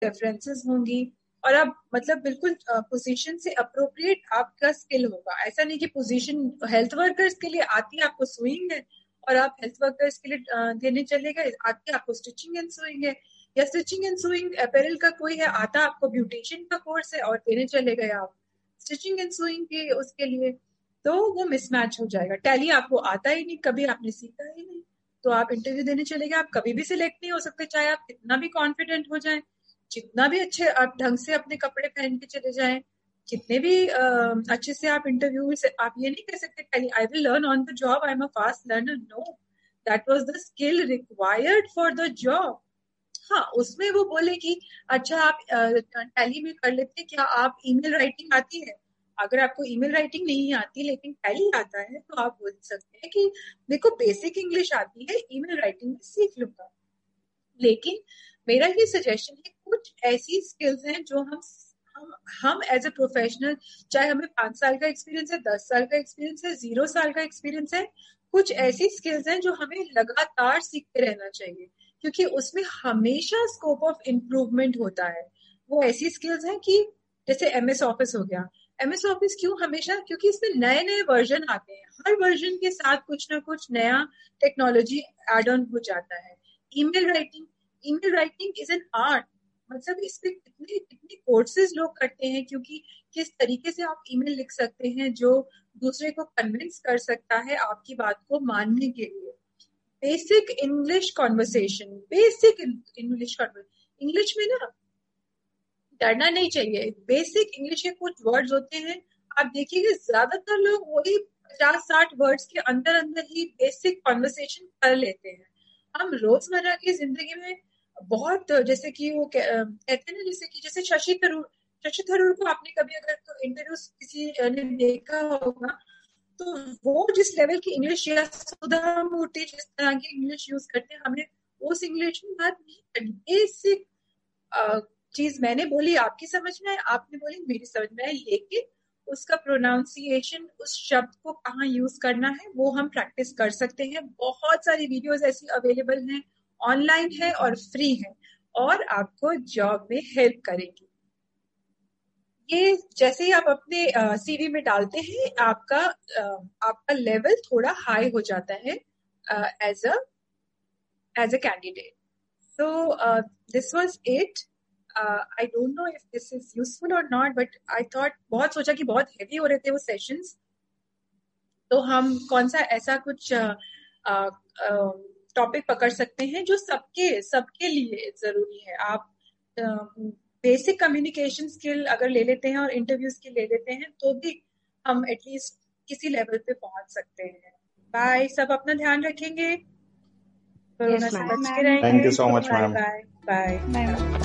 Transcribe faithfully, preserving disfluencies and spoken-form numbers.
References होंगी, और आप मतलब बिल्कुल पोजीशन से अप्रोप्रिएट आपका स्किल होगा। ऐसा नहीं कि पोजीशन हेल्थ वर्कर्स के लिए आती है आपको सुइंग है और आप हेल्थ वर्कर्स के लिए देने चले गए, आके आपको स्टिचिंग एंड सुइंग है, या स्टिचिंग एंड सुइंग अपैरल का कोई है आता आपको ब्यूटिशियन का कोर्स है और देने चले गए आप स्टिचिंग एंड सुइंग के उसके लिए, तो वो मिसमैच हो जाएगा। टैली आपको आता ही नहीं, कभी आपने सीखा ही नहीं, तो आप इंटरव्यू देने चले गए, आप कभी भी सिलेक्ट नहीं हो सकते, चाहे आप कितना भी कॉन्फिडेंट हो जाए, जितना भी अच्छे आप ढंग से अपने कपड़े पहन के चले जाएं, जितने भी uh, अच्छे से आप इंटरव्यू से, आप ये नहीं कह सकते I will learn on the job, I am a fast learner. No, that was the skill required for the job. हाँ, उसमें वो बोले कि अच्छा आप टैली में कर लेते, क्या आप ईमेल राइटिंग आती है? अगर आपको ईमेल राइटिंग नहीं आती लेकिन टैली आता है तो आप बोल सकते हैं कि मेरे को बेसिक इंग्लिश आती है, ईमेल राइटिंग में सीख लूंगा। लेकिन मेरा ये सजेशन है, कुछ ऐसी स्किल्स हैं जो हम हम हम एज ए प्रोफेशनल, चाहे हमें पांच साल का एक्सपीरियंस है, दस साल का एक्सपीरियंस है, जीरो साल का एक्सपीरियंस है, कुछ ऐसी स्किल्स हैं जो हमें लगातार सीखते रहना चाहिए, क्योंकि उसमें हमेशा स्कोप ऑफ इम्प्रूवमेंट होता है। वो ऐसी स्किल्स हैं कि जैसे एमएस ऑफिस हो गया, एमएस ऑफिस क्यों हमेशा, क्योंकि इसमें नए नए वर्जन आते हैं, हर वर्जन के साथ कुछ ना कुछ नया टेक्नोलॉजी एड ऑन हो जाता है। Email writing, email writing is an art, मतलब इसमें कितने कितने कोर्सेज लोग करते हैं, क्योंकि किस तरीके से आप ईमेल लिख सकते हैं जो दूसरे को कन्विंस कर सकता है आपकी बात को मानने के लिए। Basic English conversation, basic English conversation, English में ना डरना नहीं चाहिए। बेसिक इंग्लिश के कुछ वर्ड्स होते हैं, आप देखिएगा ज्यादातर लोग वही पचास साठ वर्ड्स के अंदर अंदर ही बेसिक कॉन्वर्सेशन कर लेते हैं। हम रोजमर्रा की जिंदगी में बहुत, जैसे कि वो कहते हैं ना, जैसे कि जैसे शशि थरूर, शशि थरूर को आपने कभी अगर तो इंटरव्यू किसी ने देखा होगा, तो वो जिस लेवल की इंग्लिश, या सुधा मूर्ति जिस तरह की इंग्लिश यूज करते हैं, हमें उस इंग्लिश में बात नहीं करनी। बेसिक चीज मैंने बोली आपकी समझ में आए, आपने बोली मेरी समझ में आए, लेकिन उसका प्रोनाउंसिएशन, उस शब्द को कहाँ यूज करना है वो हम प्रैक्टिस कर सकते हैं। बहुत सारी वीडियोस ऐसी अवेलेबल हैं, ऑनलाइन है और फ्री है, और आपको जॉब में हेल्प करेगी। ये जैसे ही आप अपने सीवी में डालते हैं, आपका uh, आपका लेवल थोड़ा हाई हो जाता है as a as a candidate. So this was it. I don't know if this is useful और नॉट, बट आई थॉट, बहुत सोचा कि बहुत हेवी हो रहे थे वो सेशंस, तो हम कौन सा ऐसा कुछ टॉपिक uh, uh, पकड़ सकते हैं जो सबके सबके लिए जरूरी है। आप बेसिक कम्युनिकेशन स्किल अगर ले लेते हैं और इंटरव्यू स्किल ले लेते हैं, तो भी हम एटलीस्ट किसी लेवल पे पहुंच सकते हैं। बाय, सब अपना ध्यान रखेंगे, कोरोना से बच के रहेंगे। Thank you so much bye ma'am. Bye bye.